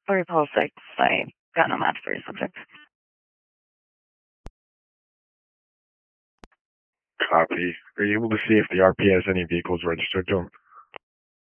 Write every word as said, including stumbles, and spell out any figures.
For your pulse six, I got no match for your subject. Copy. Are you able to see if the R P has any vehicles registered to him?